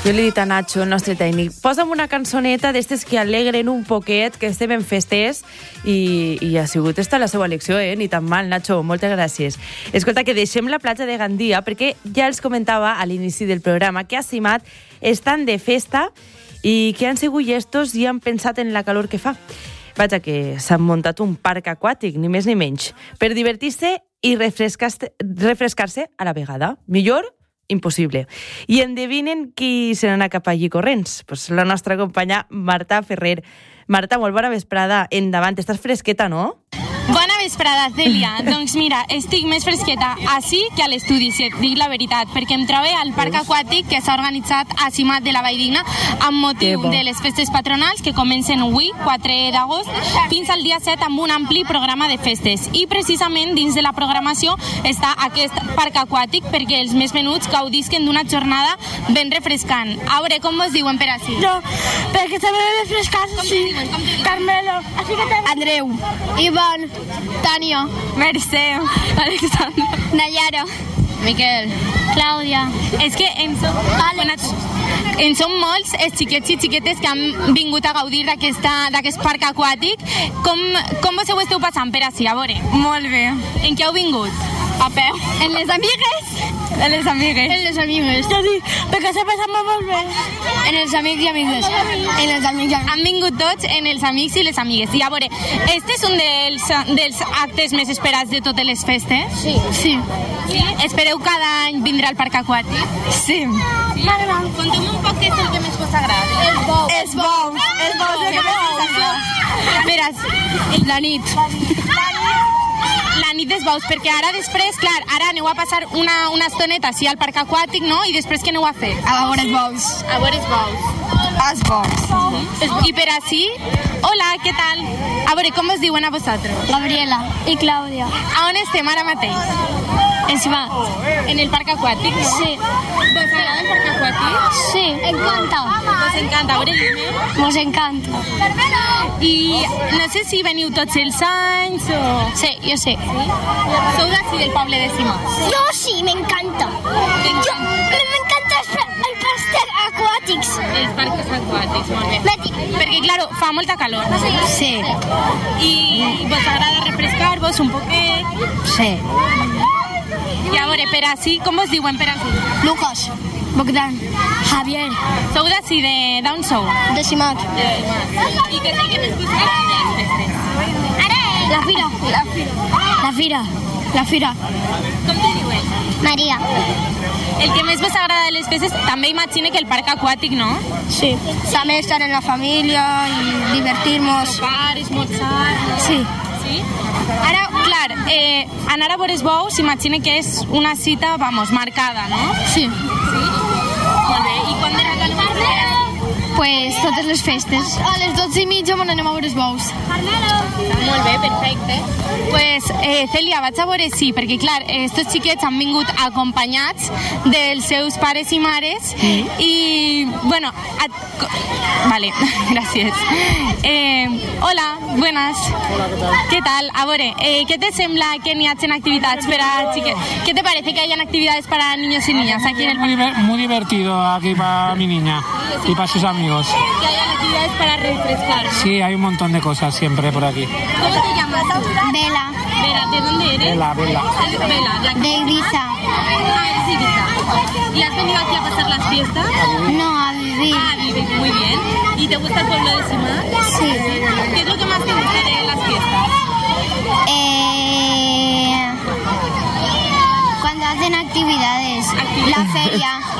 Jo li he dit a Nacho, el nostre tècnic, posa'm una cançoneta d'estes que alegren un poquet, que estem en festes, i ha sigut esta la seva elecció, Ni tan mal, Nacho, moltes gràcies. Escolta, que deixem la platja de Gandia, perquè ja els comentava a l'inici del programa que a Simat estan de festa i que han sigut llestos i han pensat en la calor que fa. Vaja, que s'han muntat un parc aquàtic, ni més ni menys, per divertir-se i refrescar-se a la vegada. Millor? Impossible. I endevinen qui se n'anà cap allí corrents? Pues la nostra companya Marta Ferrer. Marta, molt bona vesprada. Endavant, estàs fresqueta, no? Bona vesprada, Cèlia. Doncs mira, estic més fresqueta ací que a l'estudi, si et dic la veritat, perquè em trobo al parc aquàtic que s'ha organitzat a Simat de la Valldigna amb motiu de les festes patronals que comencen avui, 4 d'agost, fins al dia 7 amb un ampli programa de festes. I precisament dins de la programació està aquest parc aquàtic perquè els més menuts gaudisquen d'una jornada ben refrescant. A veure, com vos diuen per ací? Jo, perquè també refrescar, sí. Carmelo, Andreu, Ivan, Tània, Mercè, Alexandra, Nayara, Miquel, Clàudia. És que en som molts els xiquets i xiquetes que han vingut a gaudir d'aquest parc aquàtic. Com vos ho esteu passant per ací, a veure? Molt bé. En què heu vingut? A peu? En les amigues? En les amigues. En les amigues. Jo dic, perquè s'ha passat molt bé. En els amics i amigues. En els amics i amigues. Han vingut tots en els amics i les amigues. I a veure, este és un dels actes més esperats de totes les festes? Sí. Sí. Espereu cada any vindre al parc aquàtic? Sí. Conteu-me un poc què és el que més vos agrada. Els bous. Els bous de Veràs, la nit. La nit dels bous, perquè ara després, clar, ara aneu a passar una estoneta així al parc aquàtic, no? I després què aneu a fer? A veure els bous. A veure els bous. Els bous. I per ací, hola, què tal? A veure, com us diuen a vosaltres? Gabriela i Clàudia. A on estem ara mateix? En Simat. En el parc aquàtic, no? Sí. Vos agrada el parc aquàtic? Sí, encanta. Vos encanta, a veure, dime. Mos encanta. I no sé si veniu tots els anys o... Sí, jo sé. Sou d'ací del poble de Simat? Jo sí, m'encanta. M'encanta els parcs aquàtics. Els parcs aquàtics, molt bé. Perquè, clar, fa molta calor. Sí. I vos agrada refrescar-vos un poquet? Sí. I a veure, per ací, com vos diuen per ací? Lucas, Bogdan, Javier. Sou d'ací, d'on sou? De Simat. I què és el que més vos agrada de les festes? La fira. La fira. La fira. Com te diuen? Maria. El que més vos agrada de les festes, també imagine que el parc aquàtic, no? Sí. També estar en la família i divertir-nos. Sopar, esmorzar... Sí. Sí? Ara, clar, anar a veure els bous, imagine que és una cita, vamos, marcada, no? Sí. Sí? Molt bé. I quan de regal vos agrada? Pues totes les festes. A les 12:30 me n'anem a veure els bous. Molt bé, perfecte. Pues, Cèlia, vaig a veure sí, perquè clar, estos xiquets han vingut acompanyats dels seus pares i mares i, bueno, vale, gràcies. Hola, buenas. Hola, ¿qué tal? ¿Qué tal? A veure, ¿qué te sembla que n'hi hagin activitats per a xiquets? ¿Qué te parece que hayan actividades para niños y niñas aquí en el parque? Muy divertido aquí para mi niña y para sus amigos. Que hayan actividades para refrescar. Sí, hay un montón de cosas siempre por aquí. ¿Cómo te llamas? Vela. Vera, ¿de dónde eres? Vela. Vela, De Ibiza. eres de Ibiza. ¿Y has venido aquí a pasar las fiestas? No, a vivir. Ah, vives muy bien. ¿Y te gusta el pueblo de Simat? Sí. ¿Qué es lo que más te gusta de las fiestas? Cuando hacen actividades. La feria.